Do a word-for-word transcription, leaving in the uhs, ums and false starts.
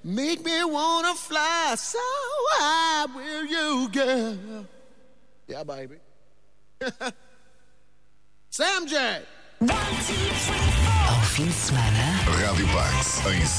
Make me wanna fly so high with you, girl. Yeah, baby. Sam J. Ao fim de semana, Rádio Pax, em